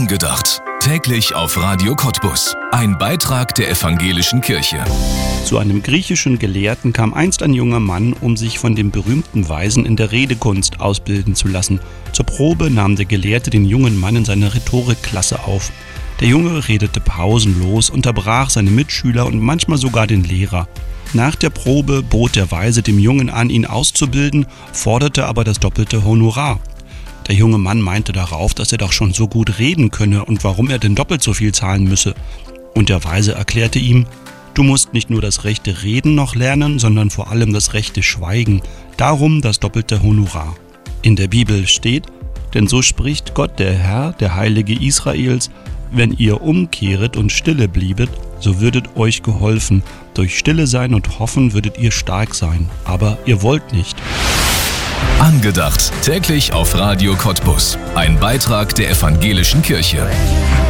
Angedacht. Täglich auf Radio Cottbus. Ein Beitrag der Evangelischen Kirche. Zu einem griechischen Gelehrten kam einst ein junger Mann, um sich von dem berühmten Weisen in der Redekunst ausbilden zu lassen. Zur Probe nahm der Gelehrte den jungen Mann in seine Rhetorikklasse auf. Der Junge redete pausenlos, unterbrach seine Mitschüler und manchmal sogar den Lehrer. Nach der Probe bot der Weise dem Jungen an, ihn auszubilden, forderte aber das doppelte Honorar. Der junge Mann meinte darauf, dass er doch schon so gut reden könne und warum er denn doppelt so viel zahlen müsse. Und der Weise erklärte ihm: Du musst nicht nur das rechte Reden noch lernen, sondern vor allem das rechte Schweigen. Darum das doppelte Honorar. In der Bibel steht: Denn so spricht Gott der Herr, der Heilige Israels: Wenn ihr umkehret und stille bliebet, so würdet euch geholfen. Durch Stille sein und Hoffen würdet ihr stark sein. Aber ihr wollt nicht. Angedacht. Täglich auf Radio Cottbus. Ein Beitrag der Evangelischen Kirche.